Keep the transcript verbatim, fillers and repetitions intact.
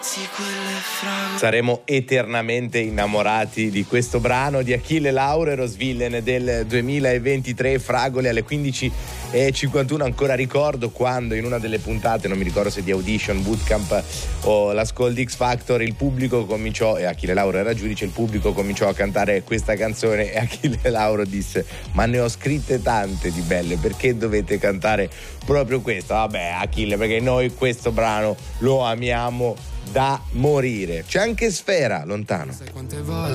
Saremo eternamente innamorati di questo brano di Achille Lauro, Rosvillain del duemilaventitré, Fragole alle quindici e cinquantuno. Ancora ricordo quando in una delle puntate, non mi ricordo se di Audition, Bootcamp o la School di X Factor, il pubblico cominciò, e Achille Lauro era giudice, il pubblico cominciò a cantare questa canzone e Achille Lauro disse: ma ne ho scritte tante di belle, perché dovete cantare proprio questa? Vabbè Achille, perché noi questo brano lo amiamo da morire. C'è anche Sfera, Lontano. Sai quante volte